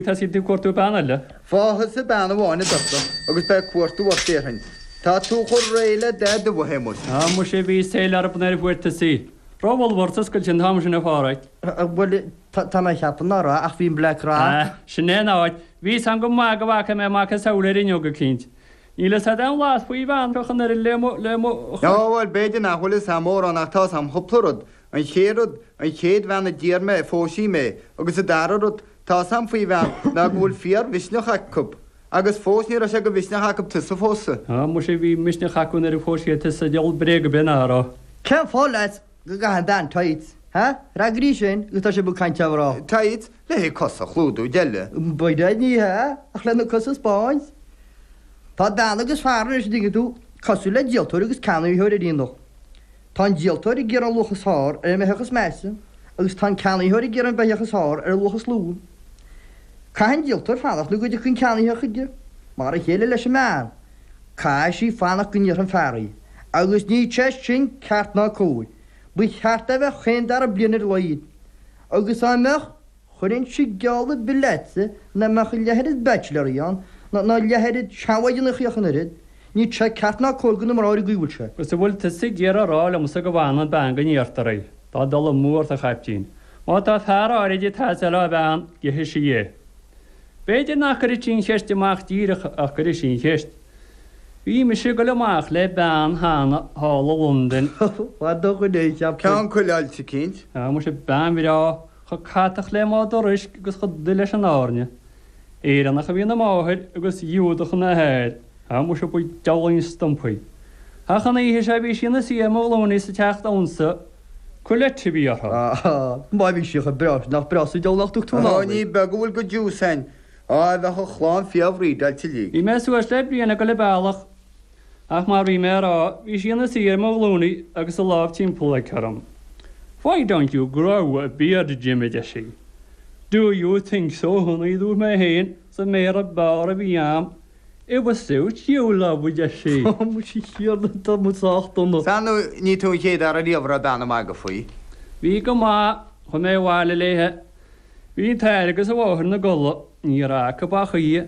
Tá sí tú cuartú banile? Fáthas sa banna bháinna dosta, agus be cuairtú bhtíorthain. Tá tú chur réile de do bhhéimú. Mu sé bhí sé ar bhuiirta sí. Rábhil bhórtas go sin tham sin na fáráid. Bhfuil tá mé cheapanrá ach bhíon blerá. Sinné áid, hí an go má go bhacha mé má saoirí go cínt. Íle sa an lás faoi bhanchan ar lemo. Bhfuil béidir nachhfuil samór an nachtá sam hoplarad, an chéad bhena díar me fósí mé, agus a darad tá sam faoi bhean na bhfuil fiar visneach acub. Agus fósníar a se go visneach acub tu sa fósa. Mu sé bhí misne chaún ar fósí sa deol brega ben árá. Ceim fáid go gahan ben taid, ha? Ragrí sin go tá sé bu caiinte rá. Taid le hé cosa chlúdú deile. Baide ní ha ach lena cosa Spáins. Tá dan agus fearan is dinge tú cosú le díaltóir agus ceanú thuir a díoch. Tá díaltóir i ggéar an luchas hár ar mechas measa, agus tá ceanú thuir i ggéar an bechas hár ar luchas lún. Caihan díaltóir fannach nu goidir chun ceanú chuide, mar a chéile leis sem meán. Cai sí fannach gunnear an fearí, agus ní teis sin ceart ná cóid. Bu cheartta bheith chéndar a blianaar leid. Agus an mech chuirinn si geála biletse na mecha lehead bachelor íán, na lehead seahaid na chiochanid, ní te ceart ná cógan na maráir gúilse. Gus bhfuil tu si ggéar aráil am sa go bhhanan bangan íartarí, Tá dul a mór a chaiptín. Má tá fear áidir tá se le bhean gihir si dhé. Béidir nach chuir tín cheistteach díireach ach chuir sin cheist. Bhí me si go leach le bean hána hála London. Wa do go dé cean chuileáilte cinint? Mu sé ben virá chu catach le má doris agus chu du leis an áne. Éan nach a bhíon na máthir agus dúdach na héir, mu se buid deáin stompaí. Hachan ihe sé bhí sin na si mólóí sa techt ansa chuilete bhí artha. Má bhí sicha bras nach brasú deolachú tú ní begúil go dúsain á bheit chu chláán fiamhrí dailte lí. Bhí me suas le blianana go le bailach ach mar bhí mérá bhí sin na si mólóí agus a láh timppla chum. Why don't you grow a beard, Jimmy Jessie? Do you think so, honey? Do my hand, so mere a bar of yam. It was suit you, love, with Jessie. She hear the Thomas Afton. Sanu need to hear that already over a down a magafui. We go ma, when I while lay we tired as a water in the gullet, near a cabachi.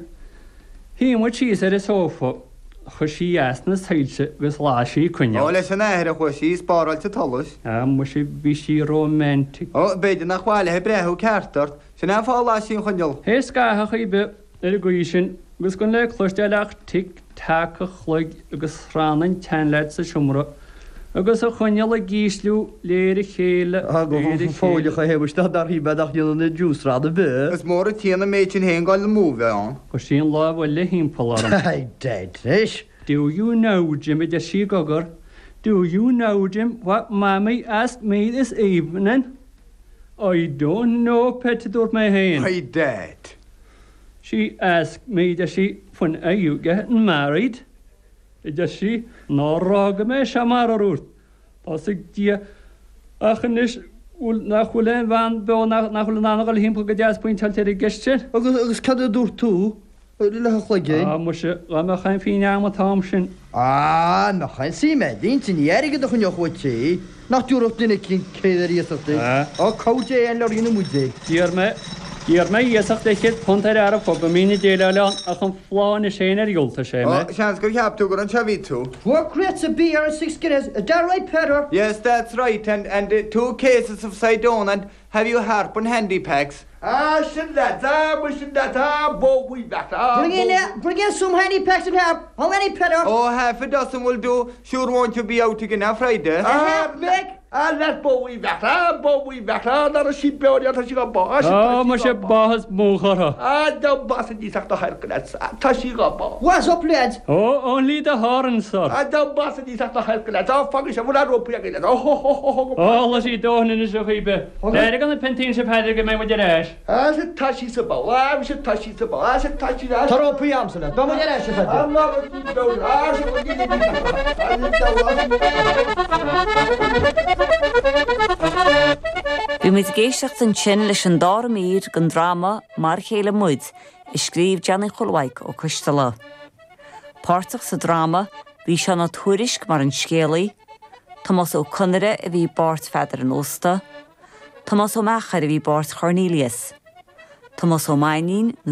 He what she said is sofa. She asked us to was lashy queen. Oh, listen, I had a horse, sparrow to tell us. Was she be she romantic? Oh, bed nach while I brehu carter. She never fall lashy honel. Hey, sky, how he bit irrigation was going to close the lack tick tack a chlug agus ran and 10 lets a shumra. Agus a honel a geeslu, lady hale. I go for you. I wish that he better in the juice rather bit. It's more a tina mate in hang on the move on. Was she in love with the him puller? I dead fish. Do you know, Jimmy, the she gogger? Do you know, Jim, what Mammy asked me this evening? I don't know, pettitor my hand. I dead. She asked me, does she, when are you getting married? Does she? No, rog me shamararut. That's a dear. Achenish Nachulen van Bo Nachulan him put gas point till the gesture. Agus cad do tú le chuige? Mu le chain fin am Thomson. Nach chain si me dín sin éige do chun chuití. Nach dúach duna cin céidiríachta. Á cóide an leína muide. Díar me dhéach de chéad pontar ar a fog go mína déile leán a chun fláin na séanaar dúlta sé me. Seans go cheapú go an seví tú. Four crates of beer and 6 guineas. Is that right, Peter? Yes, that's right. And 2 cases of Sidon. And have you harp and handy packs? Should that, but we back. Bring in some handy packs of harp. How many, Peter? Oh, half a dozen will do. Sure won't you be out again on Friday? Mick? Let Bowie back. Not a sheep belly at a boss. Oh, my ship boss, Mohara. Don't boss in these after Hercules. Tashiga boss. What's up, lads? Oh, only the horn, sir. Don't boss in these after Hercules. Oh, fuck, I will not rope again. Oh, let's see, don't in the Sohibe. They're going to pentain of Hadrick and with your ash. As it touches the ball, I should touch it the ball. As it touches us. Throw preamps in it. Don't get ash. I'm not a deep down. I should get Bhí muid géisteach an sin leis an dár mír gan drama mar chéile muid I scríb Johnny Chulwaig ó Cistala. Páirteach sa drama bhí se na tuairisc mar an scéalaí, Thomas ó Conire a bhí báirt feidir an ósta, Thomas ó Machar a bhí báirt Cornelius, Thomas O'Mainin